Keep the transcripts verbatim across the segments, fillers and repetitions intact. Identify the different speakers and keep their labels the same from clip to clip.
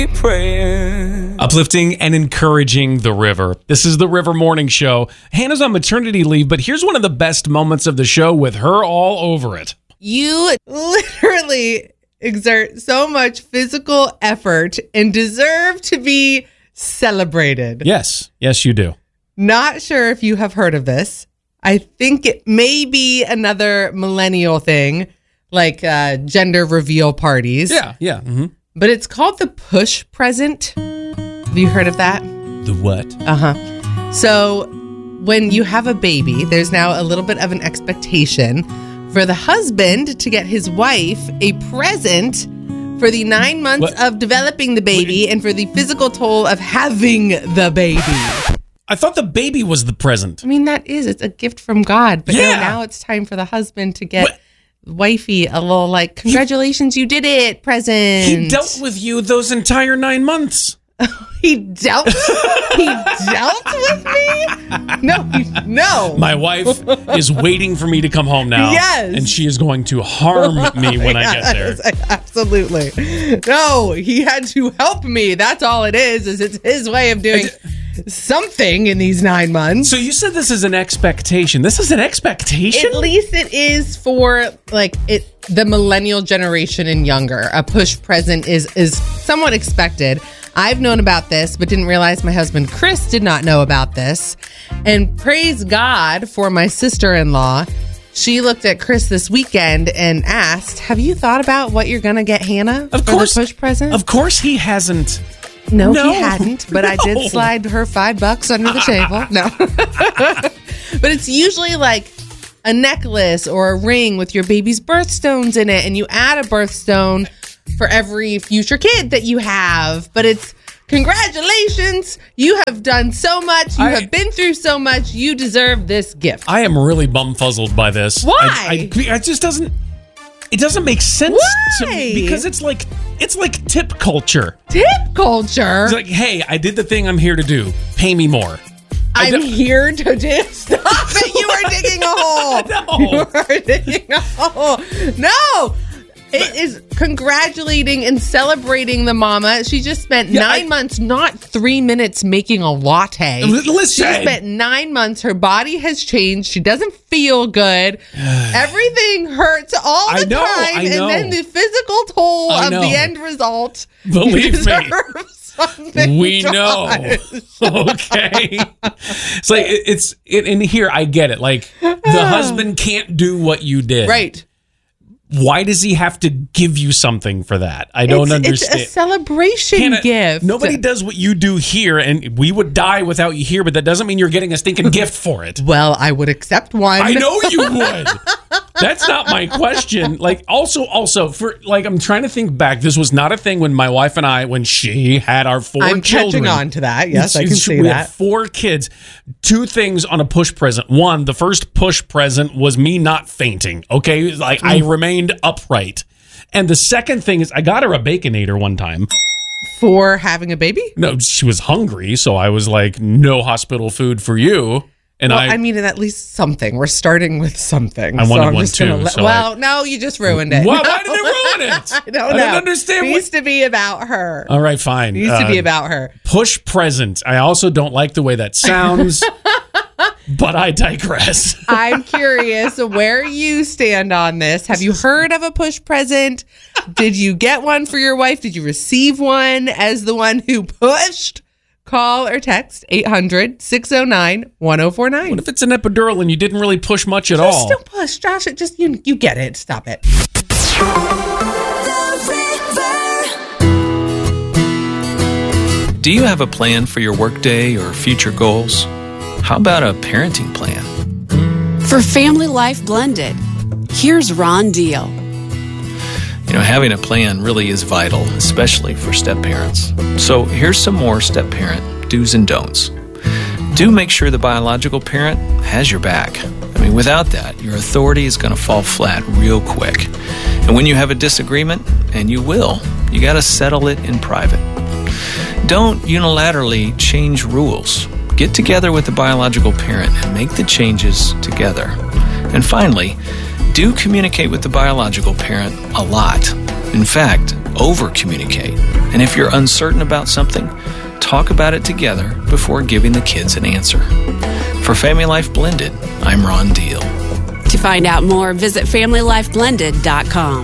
Speaker 1: Praying.
Speaker 2: Uplifting and encouraging the river. This is the River Morning Show. Hannah's on maternity leave, but here's one of the best moments of the show with her all over it.
Speaker 3: You literally exert so much physical effort and deserve to be celebrated.
Speaker 2: Yes. Yes, you do.
Speaker 3: Not sure if you have heard of this. I think it may be another millennial thing, like uh, gender reveal parties.
Speaker 2: Yeah, yeah. Mm-hmm.
Speaker 3: But it's called the push present. Have you heard of that?
Speaker 2: The what?
Speaker 3: Uh-huh. So when you have a baby, there's now a little bit of an expectation for the husband to get his wife a present for the nine months
Speaker 2: What?
Speaker 3: of developing the baby and for the physical toll of having the baby.
Speaker 2: I thought the baby was the present.
Speaker 3: I mean, that is, it's a gift from God. But
Speaker 2: Yeah.
Speaker 3: no, now it's time for the husband to get
Speaker 2: What?
Speaker 3: wifey a little like, congratulations, you did it, present.
Speaker 2: He dealt with you those entire nine months.
Speaker 3: He dealt. He dealt with me. No, he, no.
Speaker 2: My wife is waiting for me to come home now.
Speaker 3: Yes.
Speaker 2: And she is going to harm me when I get there.
Speaker 3: Yes, absolutely. No, he had to help me. That's all it is. Is it's his way of doing something in these nine months.
Speaker 2: So you said this is an expectation. This is an expectation?
Speaker 3: At least it is for like it the millennial generation and younger. A push present is is somewhat expected. I've known about this, but didn't realize my husband Chris did not know about this. And praise God for my sister-in-law. She looked at Chris this weekend and asked, "Have you thought about what you're gonna get Hannah
Speaker 2: Of
Speaker 3: for
Speaker 2: course,
Speaker 3: the push present?"
Speaker 2: Of course he hasn't.
Speaker 3: No,
Speaker 2: No.
Speaker 3: he hadn't, but I
Speaker 2: No.
Speaker 3: did slide her five bucks under the table. No. But it's usually like a necklace or a ring with your baby's birthstones in it, and you add a birthstone for every future kid that you have. But it's congratulations, you have done so much, you
Speaker 2: I-
Speaker 3: have been through so much, you deserve this gift.
Speaker 2: I am really bumfuzzled by this.
Speaker 3: Why?
Speaker 2: I, I, it just doesn't. It doesn't make sense to
Speaker 3: Why?
Speaker 2: me because it's like it's like tip culture.
Speaker 3: Tip culture.
Speaker 2: It's like, hey, I did the thing I'm here to do. Pay me more. I
Speaker 3: I'm
Speaker 2: don't-
Speaker 3: here to do. Stop it! You are digging a hole.
Speaker 2: No.
Speaker 3: You are digging a hole. No. It is congratulating and celebrating the mama. She just spent
Speaker 2: Yeah,
Speaker 3: nine
Speaker 2: I-
Speaker 3: months, not three minutes, making a latte.
Speaker 2: L- listen.
Speaker 3: She spent nine months. Her body has changed. She doesn't feel good. Everything hurts all the
Speaker 2: I know,
Speaker 3: time.
Speaker 2: I know.
Speaker 3: And then the physical toll
Speaker 2: I
Speaker 3: of
Speaker 2: know.
Speaker 3: the end result.
Speaker 2: Believe
Speaker 3: you
Speaker 2: me.
Speaker 3: deserve something,
Speaker 2: We know.
Speaker 3: Josh.
Speaker 2: Okay. It's like it, it's it, in here. I get it. Like the husband can't do what you did.
Speaker 3: Right.
Speaker 2: Why does he have to give you something for that? I don't
Speaker 3: it's,
Speaker 2: understand.
Speaker 3: It's a celebration
Speaker 2: Hannah,
Speaker 3: gift.
Speaker 2: Nobody does what you do here, and we would die without you here, but that doesn't mean you're getting a stinking gift for it.
Speaker 3: Well, I would accept one.
Speaker 2: I know you would. That's not my question. Like, also, also, for like, I'm trying to think back. This was not a thing when my wife and I, when she had our four
Speaker 3: I'm
Speaker 2: children.
Speaker 3: catching on to that. Yes, I
Speaker 2: She-
Speaker 3: can
Speaker 2: she-
Speaker 3: see
Speaker 2: we
Speaker 3: that.
Speaker 2: had four kids. Two things on a push present. One, the first push present was me not fainting. Okay, like I remained upright. And the second thing is, I got her a Baconator one time.
Speaker 3: For having a baby?
Speaker 2: No, she was hungry, so I was like, "No hospital food for you." And
Speaker 3: Well,
Speaker 2: I,
Speaker 3: I mean, at least something. We're starting with something.
Speaker 2: I
Speaker 3: so
Speaker 2: wanted
Speaker 3: I'm
Speaker 2: one
Speaker 3: just gonna
Speaker 2: too,
Speaker 3: let-
Speaker 2: so
Speaker 3: well, no, you just ruined it.
Speaker 2: Why, why did it ruin it?
Speaker 3: I don't know.
Speaker 2: I don't understand.
Speaker 3: It
Speaker 2: What,
Speaker 3: used to be about her.
Speaker 2: all right, fine.
Speaker 3: It used to be
Speaker 2: Uh,
Speaker 3: about her.
Speaker 2: push present. I also don't like the way that sounds, but I digress.
Speaker 3: I'm curious where you stand on this. Have you heard of a push present? Did you get one for your wife? Did you receive one as the one who pushed? Call or text eight hundred, six oh nine, one oh four nine.
Speaker 2: What if it's an epidural and you didn't really push much at
Speaker 3: Just
Speaker 2: all?
Speaker 3: don't push, Josh. It just you you get it. Stop it.
Speaker 1: Do you have a plan for your workday or future goals? How about a parenting plan?
Speaker 4: For Family Life Blended, here's Ron Deal.
Speaker 1: You know, having a plan really is vital, especially for step parents. So here's some more step parent do's and don'ts. Do make sure the biological parent has your back. I mean, without that, your authority is going to fall flat real quick. And when you have a disagreement, and you will, you got to settle it in private. Don't unilaterally change rules. Get together with the biological parent and make the changes together. And finally, do communicate with the biological parent a lot. In fact, over-communicate. And if you're uncertain about something, talk about it together before giving the kids an answer. For Family Life Blended, I'm Ron Deal.
Speaker 4: To find out more, visit family life blended dot com.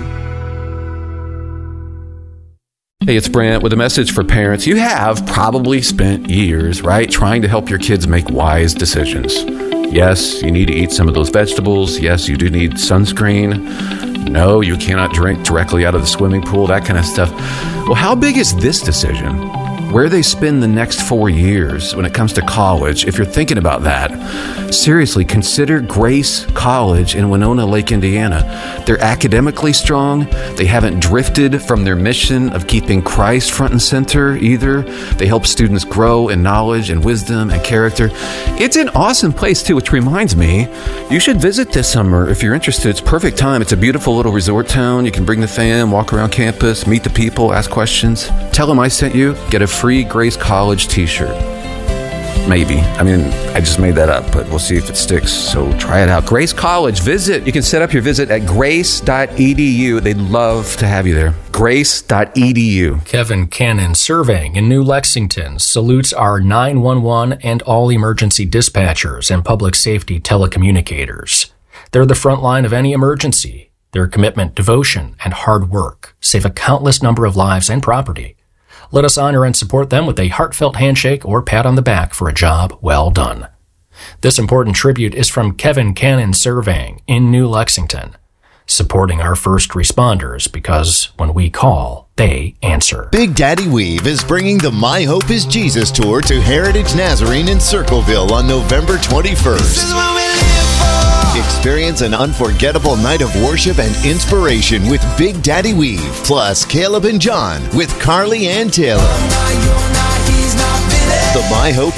Speaker 5: Hey, it's Brant with a message for parents. You have probably spent years, right, trying to help your kids make wise decisions. Yes, you need to eat some of those vegetables. Yes, you do need sunscreen. No, you cannot drink directly out of the swimming pool, that kind of stuff. Well, how big is this decision? Where they spend the next four years when it comes to college, if you're thinking about that, seriously, consider Grace College in Winona Lake, Indiana. They're academically strong. They haven't drifted from their mission of keeping Christ front and center either. They help students grow in knowledge and wisdom and character. It's an awesome place, too, which reminds me, you should visit this summer if you're interested. It's perfect time. It's a beautiful little resort town. You can bring the fam, walk around campus, meet the people, ask questions. Tell them I sent you. Get a free Grace College t-shirt. Maybe. I mean, I just made that up, but we'll see if it sticks. So try it out. Grace College. Visit. You can set up your visit at grace dot e d u. They'd love to have you there. grace dot e d u.
Speaker 6: Kevin Cannon Surveying in New Lexington salutes our nine one one and all emergency dispatchers and public safety telecommunicators. They're the front line of any emergency. Their commitment, devotion, and hard work save a countless number of lives and property. Let us honor and support them with a heartfelt handshake or pat on the back for a job well done. This important tribute is from Kevin Cannon Surveying in New Lexington, supporting our first responders because when we call, they answer.
Speaker 7: Big Daddy Weave is bringing the My Hope is Jesus tour to Heritage Nazarene in Circleville on November twenty-first. Experience an unforgettable night of worship and inspiration with Big Daddy Weave, plus Caleb and John with Carly and Taylor. The My Hope